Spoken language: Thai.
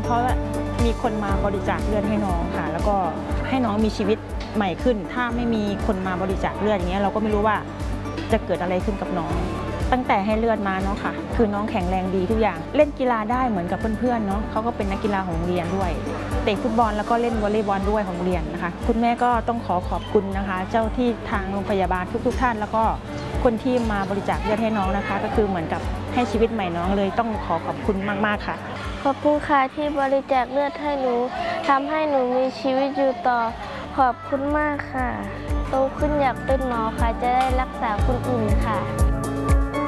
เพราะว่ามีคนมาบริจาคเลือดให้น้องค่ะแล้วก็ให้น้องมีชีวิตใหม่ขึ้นถ้าไม่มีคนมาบริจาคเลือดอย่างเงี้ยเราก็ไม่รู้ว่าจะเกิดอะไรขึ้นกับน้องตั้งแต่ให้เลือดมาเนาะค่ะคือน้องแข็งแรงดีทุกอย่างเล่นกีฬาได้เหมือนกับเพื่อนๆเนาะเขาก็เป็นนักกีฬาของโรงเรียนด้วยเตะฟุตบอลแล้วก็เล่นวอลเลย์บอลด้วยของโรงเรียนนะคะคุณแม่ก็ต้องขอบคุณนะคะเจ้าที่ทางโรงพยาบาลทุกท่านแล้วก็คนที่มาบริจาคเลือดให้น้องนะคะก็คือเหมือนกับให้ชีวิตใหม่น้องเลยต้องขอบคุณมากๆค่ะขอบคุณค่ะที่บริจาคเลือดให้หนูทำให้หนูมีชีวิตอยู่ต่อขอบคุณมากค่ะโตขึ้นอยากเป็นหมอค่ะจะได้รักษาคนอื่นค่ะ